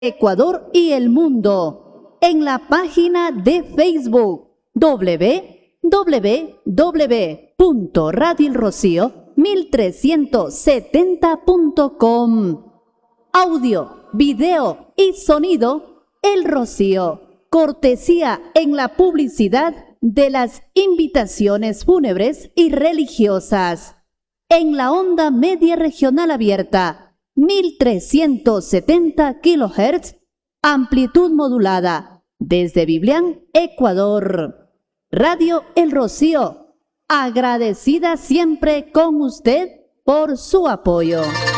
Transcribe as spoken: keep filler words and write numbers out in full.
Ecuador y el mundo en la página de Facebook doble u doble u doble u punto radio el rocío mil trescientos setenta punto com. Audio, video y sonido El Rocío. Cortesía en la publicidad de las invitaciones fúnebres y religiosas. En la onda media regional abierta, mil trescientos setenta kilohertz, amplitud modulada, desde Biblián, Ecuador. Radio El Rocío, agradecida siempre con usted por su apoyo.